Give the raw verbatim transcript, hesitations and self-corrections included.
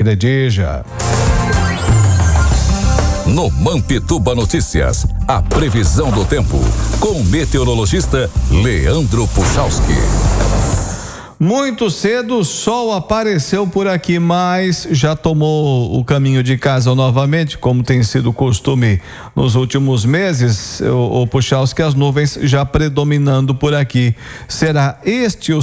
acredita. No Mampituba Notícias, a previsão do tempo, com o meteorologista Leandro Puchalski. Muito cedo o sol apareceu por aqui, mas já tomou o caminho de casa novamente, como tem sido costume nos últimos meses, o, o Puchalski, as nuvens já predominando por aqui. Será este o